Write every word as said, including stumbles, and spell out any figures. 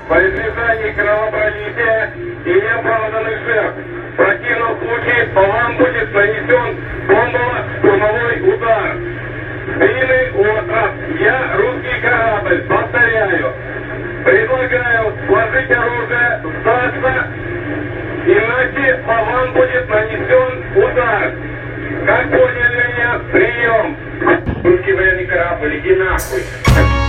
во избежание кровопролития и неоправданных жертв. В противном случае по вам будет нанесен бомбово-штурмовой удар. Длинный остров. Я русский корабль. Повторяю. Предлагаю сложить оружие, сдаться, иначе по вам будет нанесен удар. Как поняли меня? Прием. Русский военный корабль, иди нахуй.